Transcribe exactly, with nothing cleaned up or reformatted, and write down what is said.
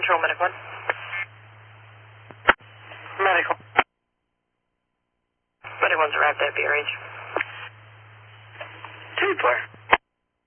Control, Medic one. Medic one. Medic one's arrived at B R H. Two player.